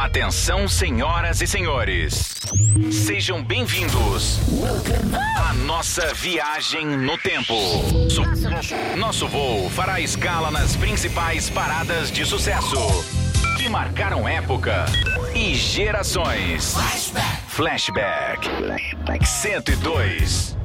Atenção, senhoras e senhores. Sejam bem-vindos à nossa viagem no tempo. Nosso voo fará escala nas principais paradas de sucesso que marcaram época e gerações. Flashback 102.